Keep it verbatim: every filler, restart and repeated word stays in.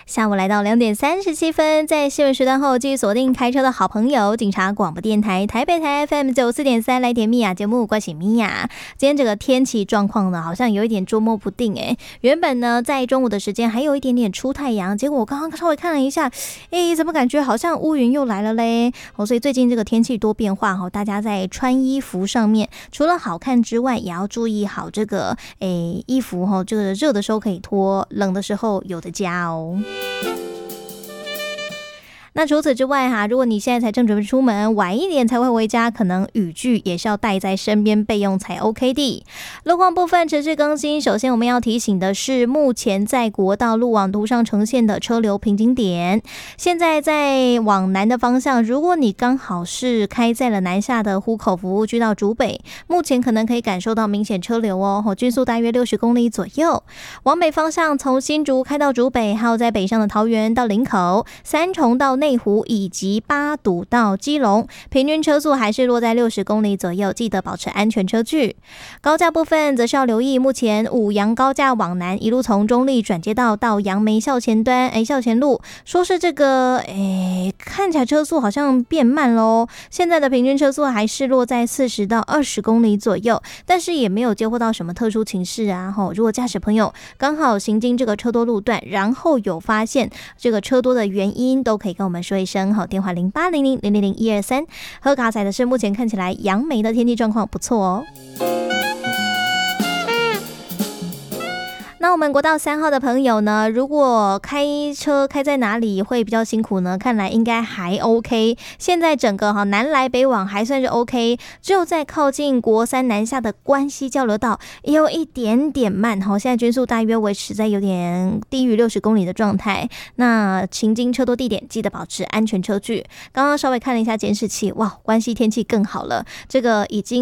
下午来到两点三十七分，在新闻时段后继续锁定开车的好朋友警察广播电台台北台 F M 九四点三来点米娅节目，关心米娅。今天这个天气状况呢，好像有一点捉摸不定诶。原本呢在中午的时间还有一点点出太阳，结果我刚刚稍微看了一下，诶，怎么感觉好像乌云又来了嘞？哦，所以最近这个天气多变化哦，大家在穿衣服上面除了好看之外，也要注意好这个诶衣服哦，这个热的时候可以脱，冷的时候有的加哦。那除此之外哈，如果你现在才正准备出门，晚一点才会回家，可能雨具也是要带在身边备用才 OK 的。路况部分持续更新，首先我们要提醒的是，目前在国道路网图上呈现的车流瓶颈点。现在在往南的方向，如果你刚好是开在了南下的湖口服务区到竹北，目前可能可以感受到明显车流哦，均速大约六十公里左右。往北方向，从新竹开到竹北，还有在北上的桃园到林口、三重到内湖以及八堵到基隆，平均车速还是落在六十公里左右，记得保持安全车距。高架部分则是要留意，目前五杨高架往南一路从中立转接道到杨梅校前端，哎，校前路，说是这个，哎，看起来车速好像变慢咯，现在的平均车速还是落在四十到二十公里左右，但是也没有接获到什么特殊情势啊。吼，如果驾驶朋友刚好行经这个车多路段，然后有发现这个车多的原因，都可以跟我们说一声。好，电话零八零零零零零一二三。喝卡仔的是，目前看起来杨梅的天气状况不错哦。那我们国道三号的朋友呢，如果开车开在哪里会比较辛苦呢？看来应该还 OK。现在整个哈南来北往还算是 OK， 只有在靠近国三南下的关西交流道也有一点点慢哈。现在均速大约维持在有点低于六十公里的状态。那行经车多地点，记得保持安全车距。刚刚稍微看了一下监视器，哇，关西天气更好了，这个已经